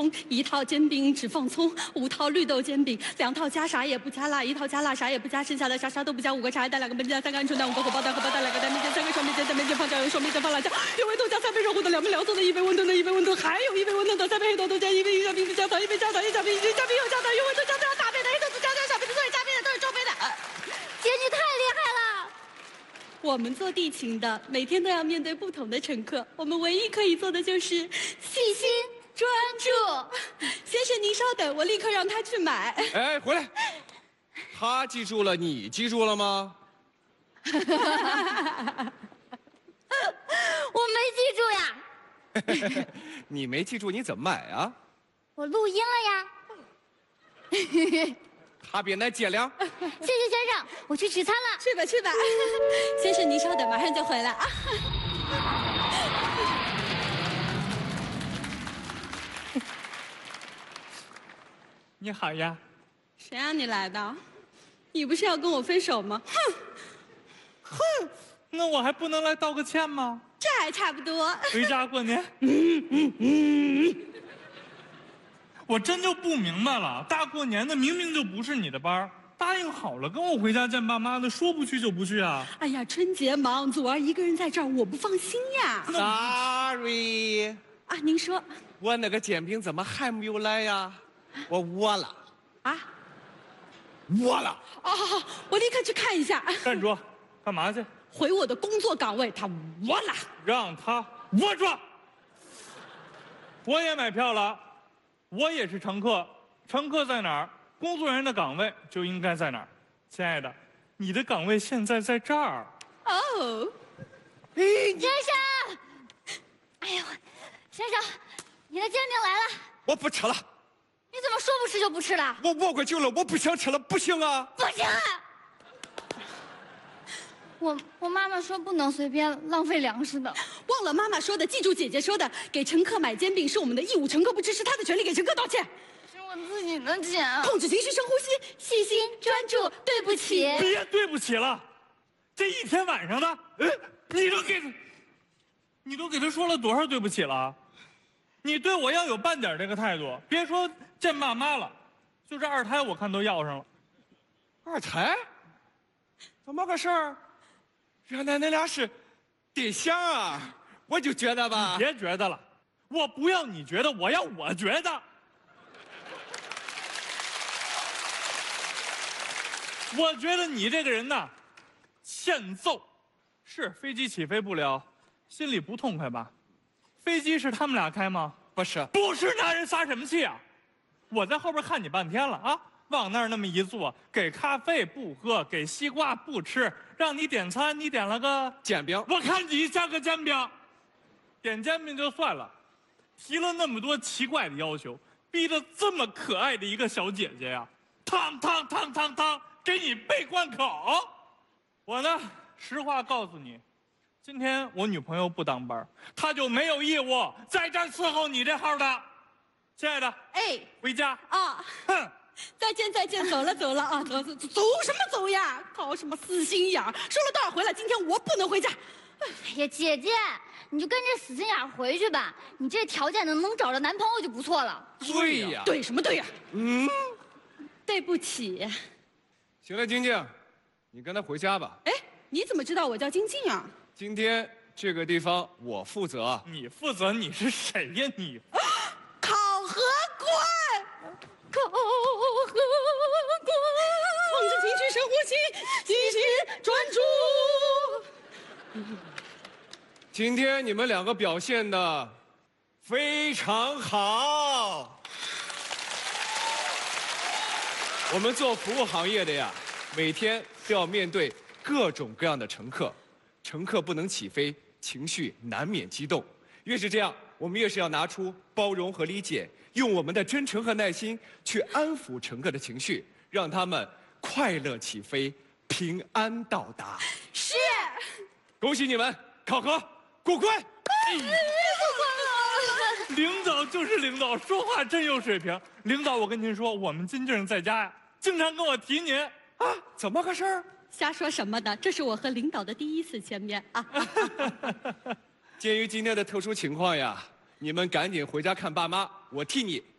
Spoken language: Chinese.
葱，1套煎饼只放葱，5套绿豆煎饼，2套加啥也不加辣，1套加辣啥也不加，剩下的啥都不加，5个茶叶蛋，2个焖鸡蛋，3个鹌鹑蛋，5个荷包蛋，荷包蛋2个蛋面筋，3个双面煎，蛋面筋放酱油，双面煎放辣椒，1杯豆浆，3杯热乎的，2杯凉送的，1杯温炖的，1杯温炖，还有1杯温炖的，3杯黑豆豆浆，1杯小冰加糖，1杯加糖，1小冰1加冰又加糖，原味豆浆都要大杯的，黑豆子加糖，小杯的都是加杯的，都是中杯的。 姐，你太厉害了！ 我们做地勤的，每天都要面对不同的乘客，我们唯一可以做的就是细心专注。先生您稍等，我立刻让他去买。 哎，回来！他记住了，你记住了吗？ 我没记住呀。 你没记住，你怎么买啊？ 我录音了呀。 他别来见谅。 谢谢先生，我去取餐了。 去吧去吧，先生您稍等，马上就回来啊。 你好呀。 谁让你来的？你不是要跟我分手吗？ 哼，那我还不能来道个歉吗？ 这还差不多。 回家过年。我真就不明白了，大过年的明明就不是你的班儿，答应好了跟我回家见爸妈的，说不去就不去啊！ 哎呀，春节忙，祖儿一个人在这儿，我不放心呀。 Sorry， 啊，您说， 我那个煎饼怎么还没有来呀？我饿了啊， 饿了。 哦，好，我立刻去看一下。 站住！干嘛去？ 回我的工作岗位，他窝了。 让他窝住！我也买票了，我也是乘客，乘客在哪儿，工作人员的岗位就应该在哪儿。亲爱的，你的岗位现在在这儿。 哦， 先生，哎呦，先生，你的煎饼来了。 我不吃了， 你怎么说不吃就不吃了？ 我饿过久了，我不想吃了，不行啊！ 不行啊！我妈妈说不能随便浪费粮食的。 忘了妈妈说的，记住姐姐说的，给乘客买煎饼是我们的义务，乘客不吃是他的权利，给乘客道歉。 是我自己的钱。 控制情绪，深呼吸，细心专注。对不起。 别对不起了，这一天晚上的，你都给他说了多少对不起了？你对我要有半点这个态度，别说见爸妈了，就这2胎我看都要上了。 2胎？怎么个事儿？原来那俩是对象啊！我就觉得吧， 别觉得了，我不要你觉得，我要我觉得。我觉得你这个人呐，欠揍。是飞机起飞不了，心里不痛快吧？飞机是他们俩开吗？ 不是， 不是，拿人撒什么气啊？我在后边看你半天了啊，往那儿那么一坐，给咖啡不喝，给西瓜不吃，让你点餐，你点了个煎饼。 我看你像个煎饼，点煎饼就算了，提了那么多奇怪的要求，逼得这么可爱的一个小姐姐呀，汤，给你背灌口。我呢，实话告诉你，今天我女朋友不当班，她就没有义务在这儿伺候你这号的。亲爱的， 哎， 回家啊， 哼。 再见再见，走了啊，走什么走呀？搞什么死心眼儿？说了多少回了，今天我不能回家。 哎呀，姐姐，你就跟着死心眼儿回去吧。你这条件能找着男朋友就不错了。 对呀， 对什么对呀？对不起。 行了，晶晶，你跟他回家吧。 哎，你怎么知道我叫晶晶啊？ 今天这个地方我负责。 你负责？你是谁呀你？ 考核官。考核官，控制情绪，深呼吸，细心专注。 今天你们2个表现的非常好。我们做服务行业的呀，每天都要面对各种各样的乘客，乘客不能起飞，情绪难免激动。越是这样，我们越是要拿出包容和理解，用我们的真诚和耐心去安抚乘客的情绪，让他们快乐起飞，平安到达。 是。 恭喜你们考核过关。 领导就是领导，说话真有水平。领导，我跟您说，我们金靖在家呀，经常跟我提您啊，怎么个事儿？ 瞎说什么的？这是我和领导的第1次见面啊。 鉴于今天的特殊情况呀，你们赶紧回家看爸妈，我替你